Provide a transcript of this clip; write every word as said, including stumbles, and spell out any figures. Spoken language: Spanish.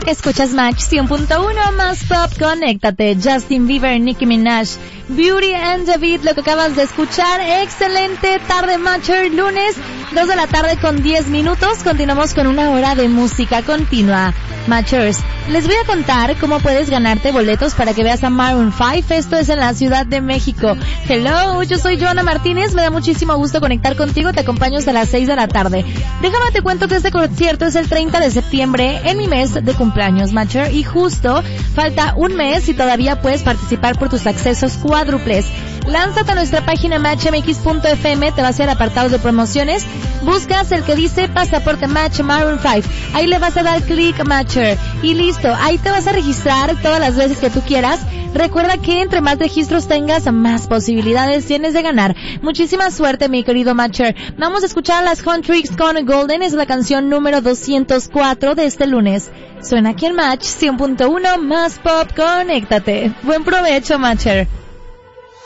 Escuchas Match cien punto uno más pop, conéctate. Justin Bieber, Nicki Minaj, Beauty and David, lo que acabas de escuchar. Excelente tarde, Matcher, lunes, dos de la tarde con diez minutos. Continuamos con una hora de música continua. Matchers, les voy a contar cómo puedes ganarte boletos para que veas a Maroon cinco. Esto es en la Ciudad de México. Hello, yo soy Joana Martínez. Me da muchísimo gusto conectar contigo. Te acompaño hasta las seis de la tarde. Déjame te cuento que este concierto es el treinta de septiembre, en mi mes de cumpleaños, Matcher. Y justo falta un mes y todavía puedes participar por tus accesos cuádruples. Lánzate a nuestra página match m x punto f m, te vas a ir a apartados de promociones, buscas el que dice Pasaporte Match Maroon cinco, ahí le vas a dar clic, Matcher, y listo, ahí te vas a registrar todas las veces que tú quieras. Recuerda que entre más registros tengas, más posibilidades tienes de ganar. Muchísima suerte, mi querido Matcher. Vamos a escuchar las Huntrix con Golden, es la canción número doscientos cuatro de este lunes. Suena aquí en Match cien punto uno más pop, conéctate. Buen provecho, Matcher.